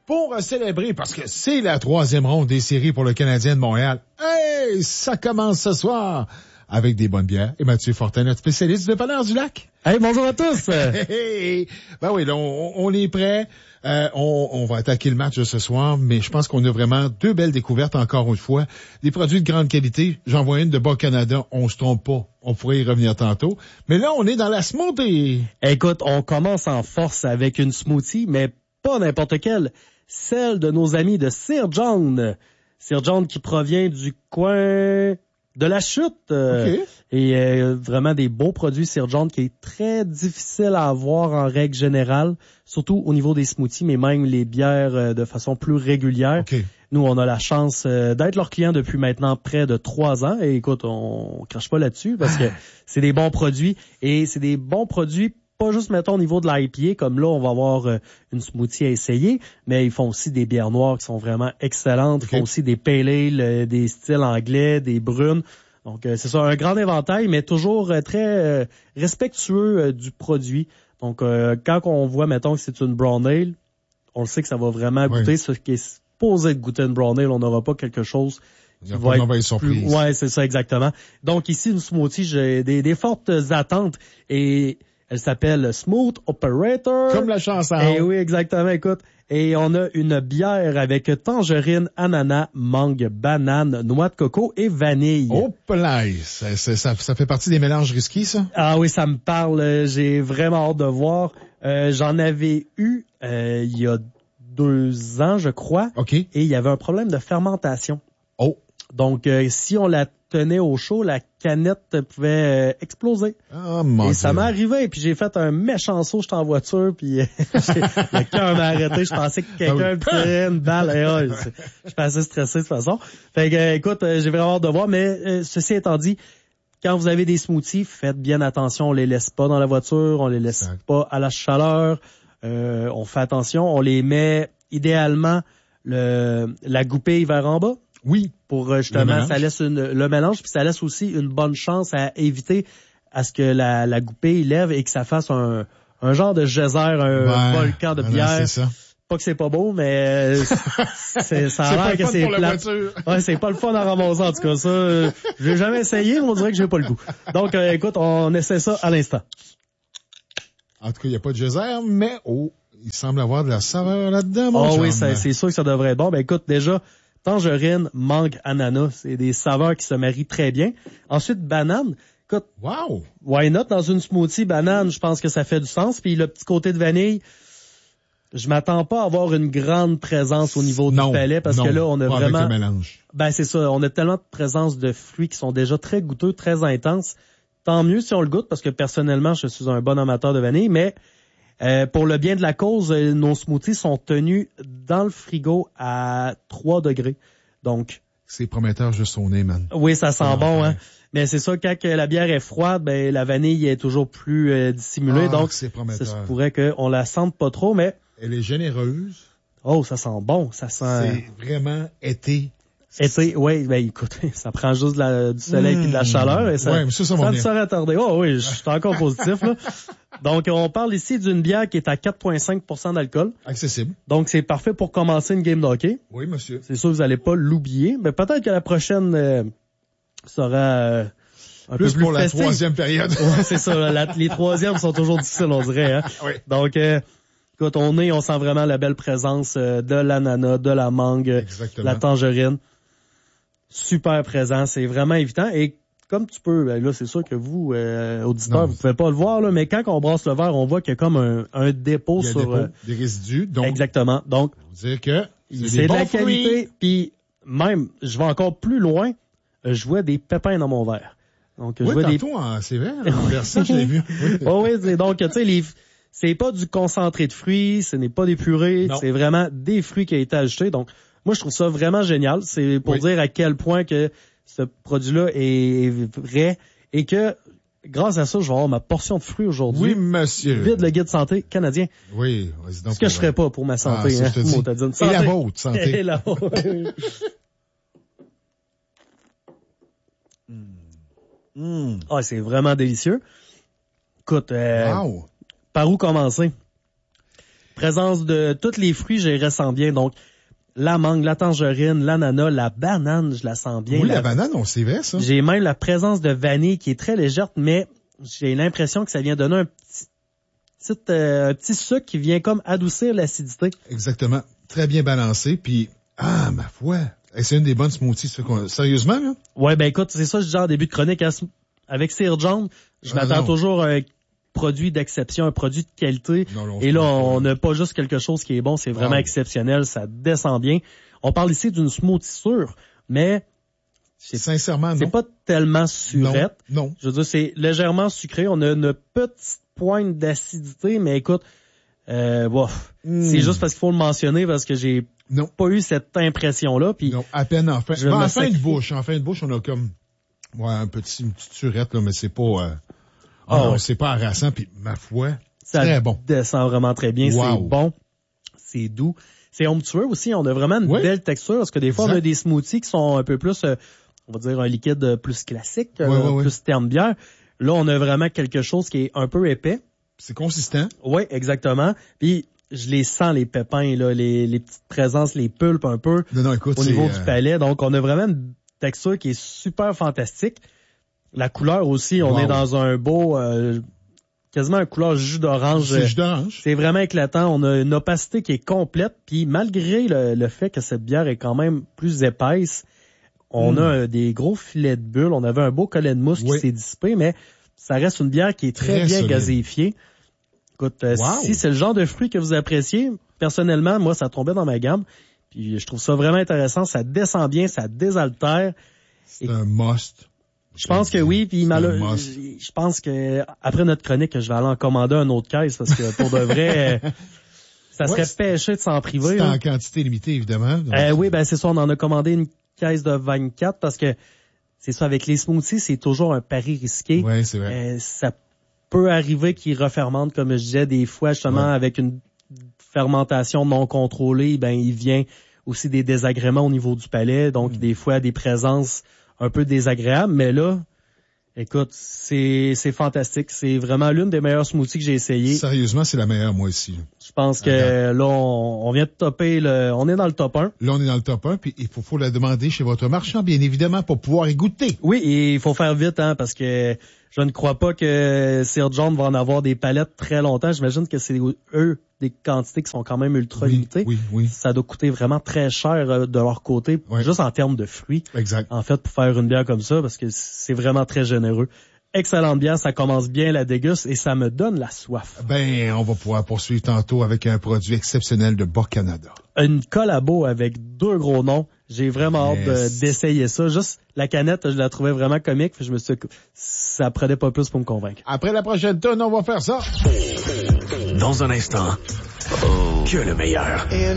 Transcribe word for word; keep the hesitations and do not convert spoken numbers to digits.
pour célébrer, parce que c'est la troisième ronde des séries pour le Canadien de Montréal. Hey, ça commence ce soir avec des bonnes bières. Et Mathieu Fortin, notre spécialiste du dépanneur du Lac. Hey, bonjour à tous! Hey, hey. Ben oui, là, on, on est prêt. Euh, on, on va attaquer le match de ce soir, mais je pense qu'on a vraiment deux belles découvertes encore une fois. Des produits de grande qualité. J'en vois une de Bas-Canada. On se trompe pas. On pourrait y revenir tantôt. Mais là, on est dans la smoothie. Écoute, on commence en force avec une smoothie, mais pas n'importe quelle. Celle de nos amis de Sir John. Sir John qui provient du coin de la Chute. Okay. Et euh, vraiment des beaux produits Sir John qui est très difficile à avoir en règle générale, surtout au niveau des smoothies, mais même les bières euh, de façon plus régulière. Okay. Nous, on a la chance euh, d'être leur client depuis maintenant près de trois ans. Et écoute, on, on crache pas là-dessus parce que c'est des bons produits. Et c'est des bons produits, pas juste, mettons, au niveau de l'I P A, comme là, on va avoir euh, une smoothie à essayer, mais ils font aussi des bières noires qui sont vraiment excellentes. Okay. Ils font aussi des pale ale, euh, des styles anglais, des brunes. Donc, euh, c'est ça, un grand éventail, mais toujours euh, très euh, respectueux euh, du produit. Donc, euh, quand on voit, mettons, que c'est une brown ale, on le sait que ça va vraiment goûter oui. ce qui est supposé de goûter une brown ale. On n'aura pas quelque chose qui va être plus... surprise. Ouais, c'est ça, exactement. Donc, ici, une smoothie, j'ai des, des fortes attentes et elle s'appelle Smooth Operator. Comme la chanson. Et oui, exactement, écoute. Et on a une bière avec tangerine, ananas, mangue, banane, noix de coco et vanille. Oh, là, ça, ça, ça fait partie des mélanges risqués, ça? Ah oui, ça me parle. J'ai vraiment hâte de voir. Euh, j'en avais eu euh, il y a deux ans, je crois. OK. Et il y avait un problème de fermentation. Oh. Donc, euh, si on la tenait au chaud, la canette pouvait euh, exploser. Oh, mon Et Dieu. ça m'est arrivé, puis j'ai fait un méchant saut, j'étais en voiture, puis le cœur m'a arrêté, je pensais que quelqu'un me tirait une balle. Et, oh, je, je suis assez stressé de toute façon. Fait que, euh, écoute, euh, j'ai vraiment hâte de voir, mais euh, ceci étant dit, quand vous avez des smoothies, faites bien attention, on les laisse pas dans la voiture, on les laisse exact. pas à la chaleur, euh, on fait attention, on les met idéalement le la goupille vers en bas. Oui. Pour justement, ça laisse une, le mélange, puis ça laisse aussi une bonne chance à éviter à ce que la, la goupille lève et que ça fasse un, un genre de geyser, un ouais, volcan de bière. C'est ça. Pas que c'est pas beau, mais c'est, ça a l'air que c'est plat. Ouais, c'est pas le fun à ramasser, en tout cas. Ça, euh, j'ai jamais essayé, mais on dirait que j'ai pas le goût. Donc, euh, écoute, on essaie ça à l'instant. En tout cas, il n'y a pas de geyser, mais oh, il semble avoir de la saveur là-dedans, mon Oh chum. oui, ça, c'est sûr que ça devrait être bon. Ben écoute, déjà, tangerine, mangue, ananas, c'est des saveurs qui se marient très bien. Ensuite, banane. Écoute, wow. Why not dans une smoothie banane, je pense que ça fait du sens. Puis le petit côté de vanille, je m'attends pas à avoir une grande présence au niveau non, du palais parce non, que là, on a pas vraiment... avec le mélange. Ben c'est ça, on a tellement de présence de fruits qui sont déjà très goûteux, très intenses. Tant mieux si on le goûte parce que personnellement, je suis un bon amateur de vanille, mais euh, pour le bien de la cause, euh, nos smoothies sont tenus dans le frigo à trois degrés. Donc, c'est prometteur juste au nez, man. Oui, ça sent bon, hein. Mais c'est ça, quand que la bière est froide, ben la vanille est toujours plus euh, dissimulée. Ah, donc, c'est prometteur. Ça se pourrait qu'on la sente pas trop, mais... Elle est généreuse. Oh, ça sent bon, ça sent... C'est vraiment été. Été, oui, ben écoute, ça prend juste de la, du soleil et mmh. de la chaleur. Et ça, ouais, mais ça, ça, ça ne saurait tarder. Oh oui, je suis encore positif, là. Donc, on parle ici d'une bière qui est à quatre virgule cinq pour cent d'alcool. Accessible. Donc, c'est parfait pour commencer une game de hockey. Oui, monsieur. C'est sûr que vous n'allez pas l'oublier. Mais peut-être que la prochaine euh, sera euh, un plus peu plus pour festive. La troisième période. Ouais, c'est ça. La, les troisièmes sont toujours difficiles, on dirait. Hein? Oui. Donc, euh, quand on est, on sent vraiment la belle présence euh, de l'ananas, de la mangue, exactement. La tangerine. Super présent. C'est vraiment évident. Et comme tu peux, ben là, c'est sûr que vous, euh, auditeurs, non. vous pouvez pas le voir, là, mais quand on brasse le verre, on voit qu'il y a comme un, un dépôt Il y a sur... Dépôt, euh, des résidus. Donc, exactement. Donc, ça veut dire que c'est, c'est de la fruits. qualité. Puis même, je vais encore plus loin, je vois des pépins dans mon verre. Donc, je oui, vois tantôt, des... en, c'est vrai, en versant, je l'ai vu. Oui, oh, oui, c'est, donc, tu sais, les... c'est pas du concentré de fruits, ce n'est pas des purées, non. C'est vraiment des fruits qui ont été ajoutés. Donc, moi, je trouve ça vraiment génial. C'est pour oui. dire à quel point que ce produit-là est vrai et que grâce à ça, je vais avoir ma portion de fruits aujourd'hui. Oui, monsieur. Vide le guide santé canadien. Oui, vas-y donc. Ce que je ferais pas pour ma santé. Ah, ça, hein, je te dis. Santé. Et la vôtre, santé. Et la vôtre. mm. Ah, c'est vraiment délicieux. Écoute, euh, wow. par où commencer? Présence de tous les fruits, je les ressens bien. Donc, la mangue, la tangerine, l'ananas, la banane, je la sens bien. Oui, la, la banane, on c'est vrai, ça. J'ai même la présence de vanille qui est très légère, mais j'ai l'impression que ça vient donner un petit, petit, euh, un petit sucre qui vient comme adoucir l'acidité. Exactement. Très bien balancé. Puis, ah, ma foi. Hey, c'est une des bonnes smoothies. Ça, qu'on... Sérieusement, là? Ouais, ben écoute, c'est ça, je dis en début de chronique. Hein, avec Sir John, je ah, m'attends non. toujours à un produit d'exception, un produit de qualité. Non, non, et là, on n'a pas juste quelque chose qui est bon, c'est vraiment wow. exceptionnel, ça descend bien. On parle ici d'une smoothie, mais c'est, sincèrement, c'est non. pas tellement surette. Non, non. Je veux dire, c'est légèrement sucré. On a une petite pointe d'acidité, mais écoute, euh, bof, mm. c'est juste parce qu'il faut le mentionner parce que j'ai non. pas eu cette impression-là. Puis non, à peine en fin. Ben, en fin de bouche, en fin de bouche, on a comme ouais, un petit, une petite surette, là, mais c'est pas, euh, oh, oh, ouais. c'est pas harassant. Puis ma foi, ça très bon. descend vraiment très bien. Wow. C'est bon, c'est doux. C'est onctueux aussi. On a vraiment une oui. belle texture parce que des fois, exact. On a des smoothies qui sont un peu plus, euh, on va dire, un liquide plus classique, oui, euh, oui, plus oui. terme bière. Là, on a vraiment quelque chose qui est un peu épais. C'est consistant. Oui, exactement. Puis, je les sens, les pépins, là, les, les petites présences, les pulpes un peu non, non, écoute, au niveau euh... du palais. Donc, on a vraiment une texture qui est super fantastique. La couleur aussi, on wow. est dans un beau... Euh, quasiment une couleur jus d'orange. C'est jus d'orange. C'est vraiment éclatant. On a une opacité qui est complète. Puis malgré le, le fait que cette bière est quand même plus épaisse, on mm. a euh, des gros filets de bulles. On avait un beau collet de mousse oui. qui s'est dissipé, mais ça reste une bière qui est très, très bien solide. Gazéifiée. Écoute, euh, wow. si c'est le genre de fruit que vous appréciez, personnellement, moi, ça tombait dans ma gamme. Puis je trouve ça vraiment intéressant. Ça descend bien, ça désaltère. C'est Et... un must. Je pense que oui, puis malheureusement, je pense que après notre chronique, je vais aller en commander un autre caisse parce que pour de vrai, ça serait ouais, péché de s'en priver. C'est hein. en quantité limitée, évidemment. Donc... Euh, oui, ben c'est ça, on en a commandé une caisse de vingt-quatre parce que c'est ça, avec les smoothies, c'est toujours un pari risqué. Oui, c'est vrai. Euh, ça peut arriver qu'ils refermentent, comme je disais, des fois, justement, ouais. avec une fermentation non contrôlée, ben il vient aussi des désagréments au niveau du palais, donc mm. des fois des présences un peu désagréable, mais là, écoute, c'est c'est fantastique. C'est vraiment l'une des meilleures smoothies que j'ai essayées. Sérieusement, c'est la meilleure, moi aussi. Je pense que Regarde. là, on, on vient de topper le... On est dans le top un. Là, on est dans le top un, puis il faut, faut la demander chez votre marchand, bien évidemment, pour pouvoir y goûter. Oui, et il faut faire vite, hein, parce que je ne crois pas que Sir John va en avoir des palettes très longtemps. J'imagine que c'est eux des quantités qui sont quand même ultra oui, limitées. Oui, oui. Ça doit coûter vraiment très cher de leur côté, oui. juste en termes de fruits. Exact. En fait, pour faire une bière comme ça, parce que c'est vraiment très généreux. Excellente bière, ça commence bien la déguste et ça me donne la soif. Ben, on va pouvoir poursuivre tantôt avec un produit exceptionnel de Bas-Canada. Une collabo avec deux gros noms. J'ai vraiment yes. hâte de, d'essayer ça. Juste la canette, je la trouvais vraiment comique. Je me suis dit, ça prenait pas plus pour me convaincre. Après la prochaine tonne, on va faire ça. Dans un instant, oh, que le meilleur.